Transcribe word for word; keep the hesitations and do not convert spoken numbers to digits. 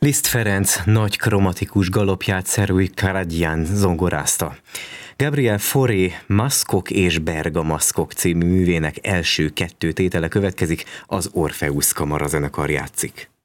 Liszt Ferenc nagy kromatikus galopját Szerúj Karadján zongorázta. Gabriel Fauré Maszkok és Bergamaszkok című művének első kettő tétele következik, az Orpheus Kamara zenekar játszik.